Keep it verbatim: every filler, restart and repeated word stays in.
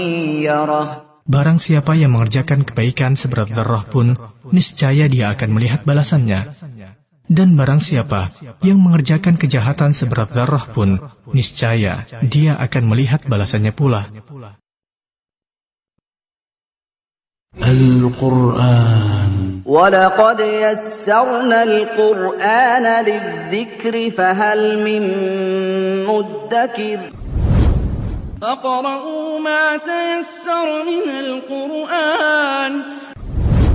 يره Barang siapa yang mengerjakan kebaikan seberat zarrah pun, niscaya dia akan melihat balasannya. Dan barang siapa yang mengerjakan kejahatan seberat zarrah pun, niscaya dia akan melihat balasannya pula. Al-Quran. وَلَقَدْ يَسَّرْنَا الْقُرْآنَ لِلذِّكْرِ فَهَلْ مِن مُّدَّكِرٍ فَاقْرَؤُوا مَا تَيَسَّرَ مِنَ الْقُرْآنِ